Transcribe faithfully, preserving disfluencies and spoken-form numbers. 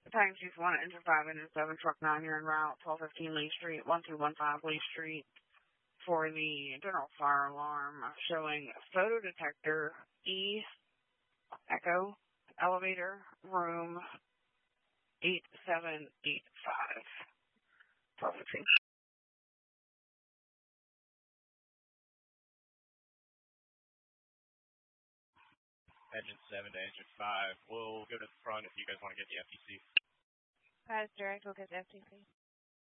Taxis one, enter five, enter seven, truck nine, you're en route, twelve fifteen Lee Street, one two one five Lee Street, for the general fire alarm showing photo detector E Echo elevator room eight seven eight five. twelve fifteen. Engine seven to engine five. We'll go to the front if you guys want to get the F T C. Guys, direct, we'll get the F T C.